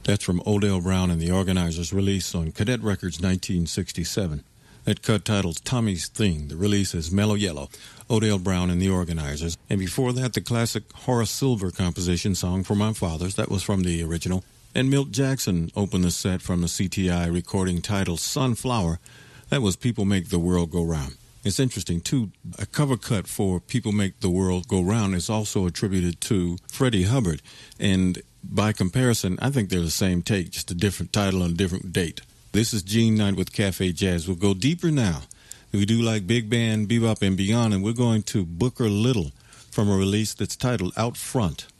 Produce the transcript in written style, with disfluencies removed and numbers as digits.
That's from Odell Brown and the Organizers, release on Cadet Records 1967. That cut titles Tommy's Thing. The release is Mellow Yellow, Odell Brown and the Organizers. And before that, the classic Horace Silver composition, Song for My Fathers. That was from the original. And Milt Jackson opened the set from the CTI recording titled Sunflower. That was People Make the World Go Round. It's interesting, too, a cover cut for People Make the World Go Round is also attributed to Freddie Hubbard. And by comparison, I think they're the same take, just a different title and a different date. This is Gene Knight with Cafe Jazz. We'll go deeper now. We do like big band, bebop, and beyond, and we're going to Booker Little from a release that's titled Out Front.